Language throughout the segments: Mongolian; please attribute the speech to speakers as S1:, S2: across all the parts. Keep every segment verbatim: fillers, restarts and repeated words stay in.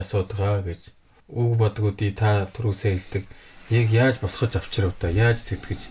S1: асуудгаа гэж. Үг бодгуудыг та түрүүсээ хэлдэг. Яг яаж босгож авчрав та? Яаж сэтгэж?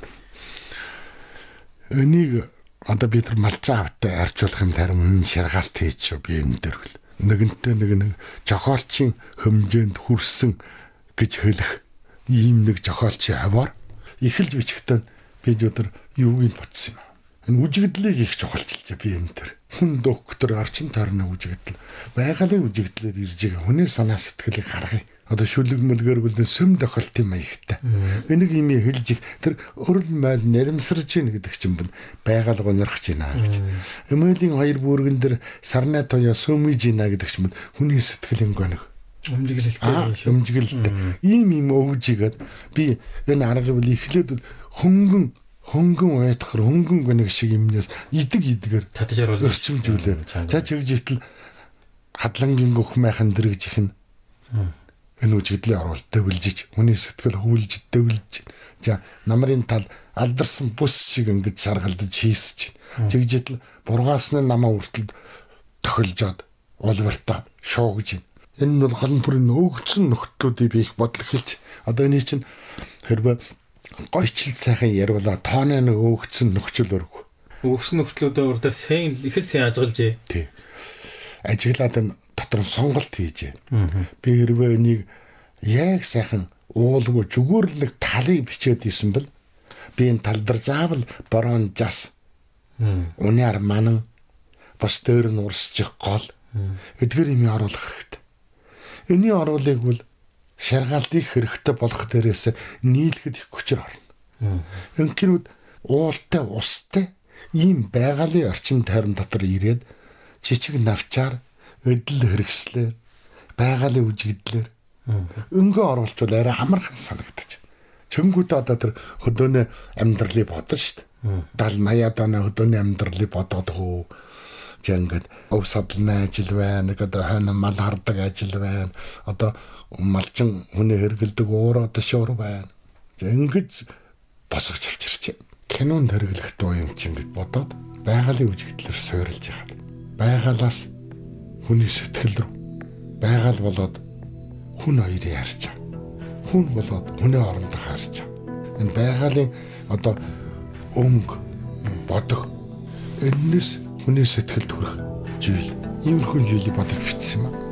S2: Энийг одоо би тэр малчаа автай арчуулах юм тарим шаргаалт хийж би энэ дээр бол нэгэнтээ нэг нэг жохоолчийн хэмжээнд хүрсэн гэж хэлэх ийм нэг жохоолчийн аваар эхэлж бичихтэн би өдөр юуг нь бодсон юм. Энэ үжигдлийг их чухалчилж би энэ төр хүн доктор арчин таарны үжигдэл байгалийн үжигдлээр ирж байгаа хүний санаа сэтгэлийг харгая. Одоо шүлэг мөлгөр бүлдэн сөм тохиолтын маягтай. Энийг юм хэлж тэр өрөл майл нэрмсэрж гин гэдэг чинь бол байгаль гонорхож байна гэж. Эмээлийн хоёр бүргэн дээр сарна тоё сөмж гинэ гэдэг чинь бол хүний сэтгэлийн гоног.
S1: Өмжиглэлтэй
S2: шүү. Өмжиглэлтэй. Ийм юм өвжигээд би энэ арга бол эхлээд хөнгөн хөнгөн уйтгахэр хөнгөн гоног шиг юмнаас идэг идгээр
S1: татжаар бол
S2: өрчимжүүлээ. За чигж итл хадлангийн гөхмайхан дэрэгж ихнэ. Энэ үжигдлийн оруулалт дэвлжиж хүний сэтгэл хөвлж дэвлж за намрын тал алдарсан бус шиг ингэж саргалдаж хийсэж чигжитл бургаасны намаа үртэл тохилжоод олвертаа шуугж энэ нь бол голын бүрийн өөгцөн нөхдлүүдийг би их бодлох хэлж одоо энэ чинь хэрвээ гойчл сайхан ярвала тооны нэг өөгцөн нөхцөл өрг
S1: өөгцөн нөхдлүүдээ урдаар сайн их л сайн ажиглажээ
S2: тий ажиглаад энэ дотор нь сонголт хийж байна. Би хэрвээ энийг яг сайхан уулгүй зүгээр л нэг талыг бичээд исэн бэл би энэ тал дээр заавал борон жас үнээр манан бас дээр нь урсчих гол эдгээр юм оруулах хэрэгтэй. Эний оруулыг бол шаргаалтыг хэрэгтэй болох дээрээс нийлэхэд их хүчээр орно. Инкинүүд уултай устай ийм байгалийн орчин тойрон дотор ирээд жижиг навчаар эдэл хэрэгслэр байгалийн үжигдлэр өнгө оруулчвал арай амархан санагдаж. Чөнгүүд одоо тэр хөдөөний амьдралыг бодно шүү дээ. Дал маяад оноо хөдөөний амьдралыг бодоод хөө. Чи ингээд өв садлны ажил байна, одоо хойно мал хардаг ажил байна. Одоо малчин хүний хэргэлдэг уураа дэшор байна. За ингэж босгож авчирч. Кинонд хэрэглэх дуу юм чи ингэж бодоод байгалийн үжигдлэр суурилж байгаа. Байгалаас хүний сэтгэл рүү байгаль болоод хүн хоёрыг харж байгаа. Хүн болоод хүний орондоо харж байгаа. Энэ байгалийн одоо өнгө бодох энэс хүний сэтгэлд хүрэх зүйл. Ийм хүн зүйлийг бодож бичсэн юм.